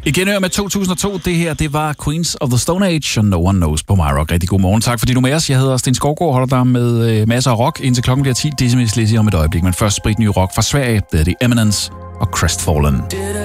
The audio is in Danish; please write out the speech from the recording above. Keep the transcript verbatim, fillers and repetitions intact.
Igen med to tusind og to, det her, det var Queens of the Stone Age, og No One Knows på MyRock. Rigtig god morgen. Tak fordi du er med os. Jeg hedder Sten Skovgaard, holder dig med øh, masser af rock, indtil klokken bliver ti. Decimis Lizzy om et øjeblik, men først sprit ny rock fra Sverige. Det er The Eminence og Crestfallen.